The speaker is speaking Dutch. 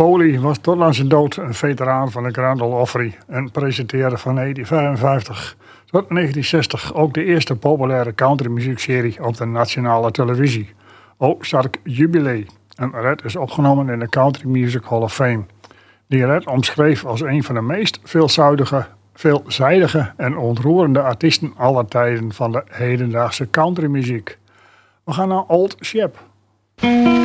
Foley was tot aan zijn dood een veteraan van de Grand Ole Opry en presenteerde van 1955 tot 1960 ook de eerste populaire countrymuziekserie op de nationale televisie, Ozark Jubilee. En Red is opgenomen in de Country Music Hall of Fame, die Red omschreef als een van de meest veelzijdige en ontroerende artiesten aller tijden van de hedendaagse countrymuziek. We gaan naar Old Shep.